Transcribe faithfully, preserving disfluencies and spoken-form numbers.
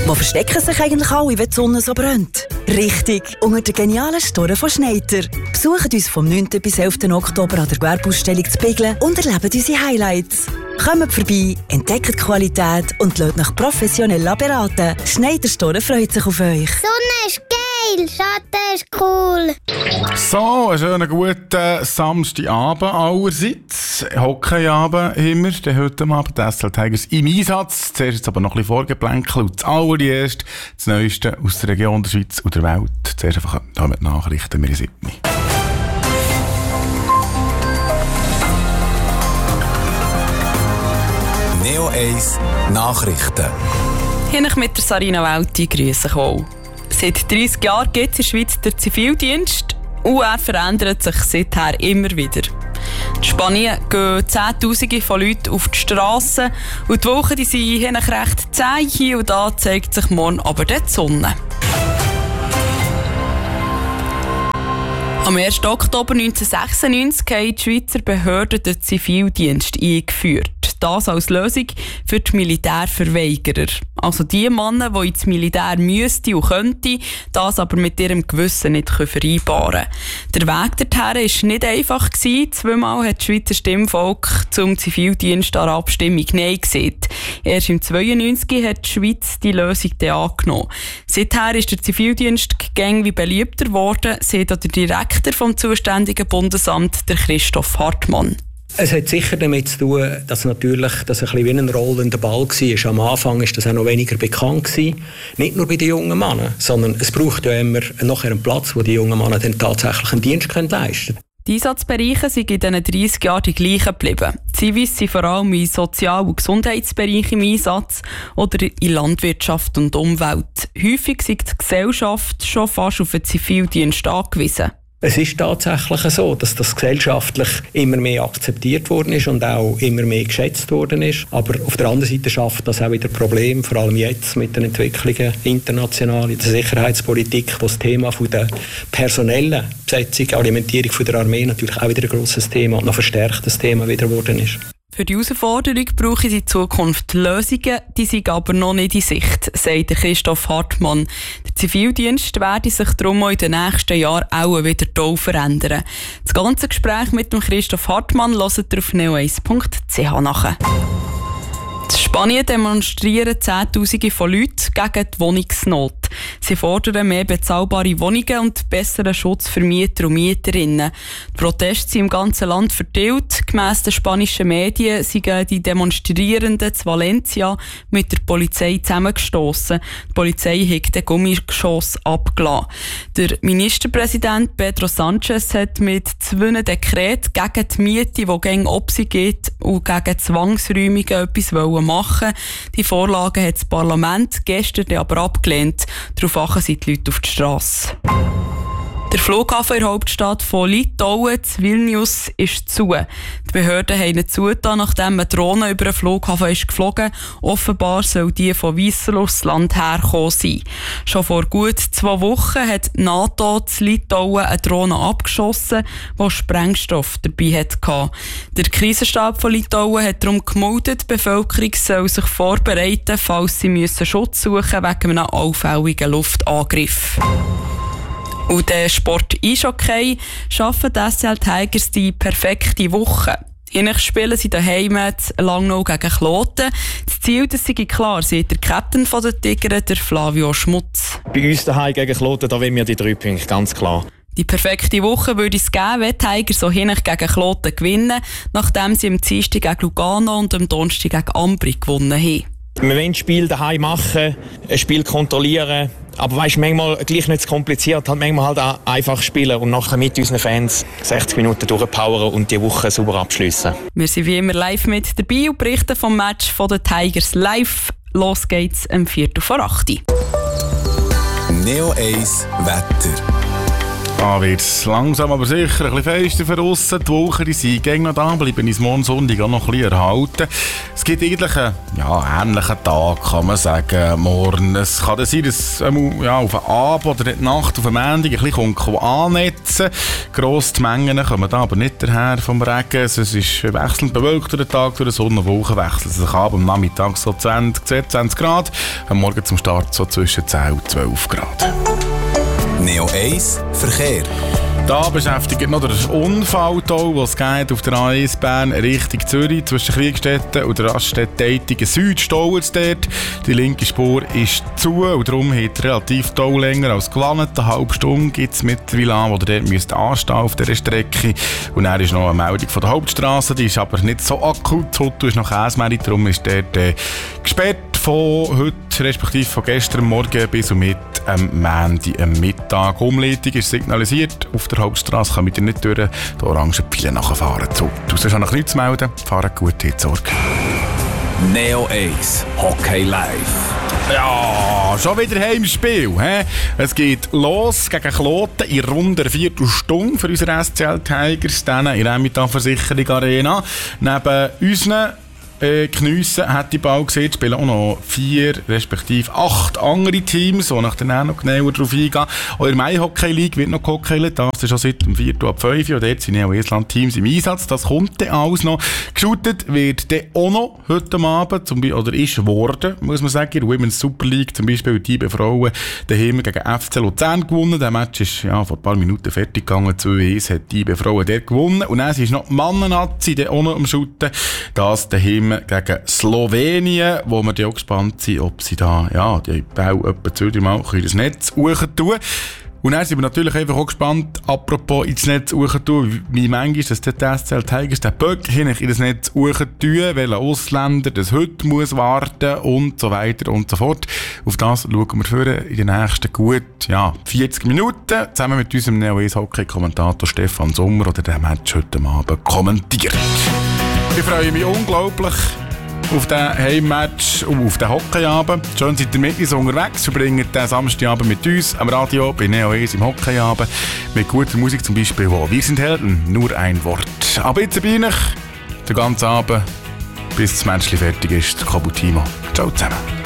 Wo verstecken sich eigentlich alle, wenn die Sonne so brennt? Richtig, unter den genialen Storen von Schneider. Besucht uns vom neunten bis elften Oktober an der Gewerbeausstellung zu Biglen und erlebt unsere Highlights. Kommt vorbei, entdeckt die Qualität und lasst nach professionell beraten. Schneider Storen freut sich auf euch. Sonne ist geil, Schatten ist cool. So, einen schönen guten Samstagabend allerseits. Hockeyabend haben wir den heute Abend. Die S L Tigers im Einsatz. Zuerst jetzt aber noch ein bisschen Vorgeplänkel und das allererste, das Neueste aus der Region der Schweiz und der Welt. Zuerst einfach hier mit Nachrichten, wir sind nicht. Neo eins Nachrichten. Hier mit der Sarina Welti, grüße ich wohl. Seit dreissig Jahren gibt es in der Schweiz den Zivildienst und er verändert sich seither immer wieder. In Spanien gehen Zehntausende von Leuten auf die Strassen und die Wochen die sind hier recht zäh. Hier und da zeigt sich morgen aber die Sonne. Am ersten Oktober neunzehnhundertsechsundneunzig haben die Schweizer Behörden den Zivildienst eingeführt. Das als Lösung für die Militärverweigerer. Also die Männer, die ins Militär müssten und könnten, das aber mit ihrem Gewissen nicht vereinbaren können. Der Weg dorthin war nicht einfach. Zweimal hat das Schweizer Stimmvolk zum Zivildienst an der Abstimmung Nein gesagt. Erst im neunzehnhundertzweiundneunzig hat die Schweiz die Lösung dann angenommen. Seither ist der Zivildienst wie beliebter geworden, sagt der Direktor vom zuständigen Bundesamt, der Christoph Hartmann. Es hat sicher damit zu tun, dass natürlich das ein bisschen wie ein rollender Ball war. Am Anfang war das auch noch weniger bekannt gewesen. Nicht nur bei den jungen Männern, sondern es braucht ja immer nachher einen Platz, wo die jungen Männer dann tatsächlich einen Dienst leisten können. Die Einsatzbereiche sind in diesen dreissig Jahren die gleichen geblieben. Die Zivis sind vor allem im Sozial- und Gesundheitsbereich im Einsatz oder in Landwirtschaft und Umwelt. Häufig ist die Gesellschaft schon fast auf den Zivildienst angewiesen. Es ist tatsächlich so, dass das gesellschaftlich immer mehr akzeptiert worden ist und auch immer mehr geschätzt worden ist. Aber auf der anderen Seite schafft das auch wieder Probleme, vor allem jetzt mit den Entwicklungen international in der Sicherheitspolitik, wo das Thema von der personellen Besetzung, Alimentierung von der Armee natürlich auch wieder ein grosses Thema und noch verstärktes Thema wieder geworden ist. Für die Herausforderung brauche ich in Zukunft Lösungen, die sind aber noch nicht in Sicht, sagt Christoph Hartmann. Der Zivildienst werde sich darum auch in den nächsten Jahren auch wieder toll verändern. Das ganze Gespräch mit dem Christoph Hartmann hört ihr auf neo eins punkt c h nachher. In Spanien demonstrieren Zehntausende von Leuten gegen die Wohnungsnot. Sie fordern mehr bezahlbare Wohnungen und besseren Schutz für Mieter und Mieterinnen. Die Proteste sind im ganzen Land verteilt. Gemäss den spanischen Medien sind die Demonstrierenden zu Valencia mit der Polizei zusammengestossen. Die Polizei hat den Gummigeschoss abgelassen. Der Ministerpräsident Pedro Sánchez hat mit zwei Dekreten gegen die Miete, die gegen ob sie geht, und gegen Zwangsräumungen etwas machen. Die Vorlagen hat das Parlament gestern aber abgelehnt. Daraufhin sind die Leute auf die Strasse. Der Flughafen in der Hauptstadt von Litauen, Vilnius, ist zu. Die Behörden haben ihn zugetan, nachdem eine Drohne über den Flughafen ist geflogen. Offenbar soll die von Weißrussland hergekommen sein. Schon vor gut zwei Wochen hat die NATO zu Litauen eine Drohne abgeschossen, die Sprengstoff dabei hatte. Der Krisenstab von Litauen hat darum gemeldet, die Bevölkerung soll sich vorbereiten, falls sie müssen Schutz suchen wegen einem allfälligen Luftangriff. Und der Sport Eishockey schaffen die S L Tigers die perfekte Woche. Ähnlich spielen sie daheim in Langnau gegen Kloten. Das Ziel, das sei klar, sagt der Captain der Tiger, der Flavio Schmutz. Bei uns daheim gegen Kloten, da wollen wir die drei Punkte, ganz klar. Die perfekte Woche würde es geben, wenn die Tiger so hinein gegen Kloten gewinnen, nachdem sie am Dienstag gegen Lugano und am Donnerstag gegen Ambri gewonnen haben. Wir wollen das Spiel daheim machen, ein Spiel kontrollieren, aber weißt, manchmal gleich nicht zu kompliziert, halt manchmal halt auch einfach spielen und nachher mit unseren Fans sechzig Minuten durchpowern und die Woche sauber abschliessen. Wir sind wie immer live mit dabei und berichten vom Match von den Tigers live. Los geht's am Viertel vor acht. Neo eins Wetter. Da wird es langsam aber sicher ein bisschen fester für aussen. Die Woche die sind gegen noch da, bleiben uns morgen Sonntag auch noch ein bisschen erhalten. Es gibt eigentlich einen ja, ähnlichen Tag, kann man sagen, morgen. Es kann dann sein, dass ähm, ja, auf den Abend oder in der Nacht auf den Montag ein bisschen annetzen. Grosse Mengen kommen da aber nicht daher vom Regen. Es ist wechselnd bewölkt durch den Tag, durch den Sonnenwochen wechselt sich ab. Am Nachmittag so zwanzig, zwanzig Grad, am Morgen zum Start so zwischen zehn und zwölf Grad. Neo eins Verkehr. Da beschäftigt noch der Unfall, wo es geht auf der A eins Bern Richtung Zürich zwischen Kriegstetten und der Raststätte Deitigen Süd staut es dort. Die linke Spur ist zu und darum hat es relativ Stau länger als gewarnt. Eine halbe Stunde gibt es mittlerweile an, wo ihr dort müsst anstehen auf dieser Strecke. Und dann ist noch eine Meldung von der Hauptstrasse, die ist aber nicht so akut. Heute ist noch Käsemeri, darum ist dort äh, gesperrt von heute, respektive von gestern Morgen bis und mit am Montag am Mittag. Umleitung ist signalisiert. Auf der Hauptstrasse kann man nicht durch. Die orangen Pfeile nachfahren. So, du hast noch nichts zu melden. Fahren gut, in Sorge. Neo eins Hockey Live. Ja, schon wieder Heimspiel. He? Es geht los gegen Kloten in rund einer Viertelstunde für unsere S C L Tigers, dann in der Emmental-Versicherung Arena. Neben unseren Äh, Geniessen hat die Ball gesehen, spielen auch noch vier, respektive acht andere Teams, die nach der noch genauer darauf eingehen. Auch in der Mai-Hockey-League wird noch gehockeylert, das ist schon seit dem vierten ab fünf und dort sind ja auch Island-Teams im Einsatz. Das kommt dann alles noch. Geschootet wird dann auch noch heute Abend, zum Beispiel, oder ist geworden, muss man sagen, in der Women's Super League, zum Beispiel die bei Frauen daheim gegen F C Luzern gewonnen. Der Match ist ja, vor ein paar Minuten fertig gegangen, zwei eins hat die bei Frauen dort gewonnen. Und dann ist noch die Mannen-Nazi auch noch am Shooten, das daheim gegen Slowenien, wo wir auch gespannt sind, ob sie da, ja, die Bau etwa zwei, drei Mal ins Netz hoch tun. Und dann sind wir natürlich einfach auch gespannt, apropos ins Netz hoch tun, wie manchmal dass der S C L Tigers den Böck hin in das Netz hoch tun, welcher Ausländer das heute muss warten und so weiter und so fort. Auf das schauen wir für in den nächsten gut, ja, vierzig Minuten, zusammen mit unserem Neo eins Hockey-Kommentator Stefan Sommer, der den Match heute Abend kommentiert. Ich freue mich unglaublich auf den Heimmatch und auf den Hockeyabend. Schön seid ihr mit uns unterwegs. Wir bringen den Samstagabend mit uns am Radio bei Neo eins im Hockeyabend mit guter Musik, zum Beispiel wo «Wir sind Helden», nur ein Wort. Aber jetzt bin ich den ganzen Abend, bis das Match fertig ist, der Kabutimo. Ciao zusammen.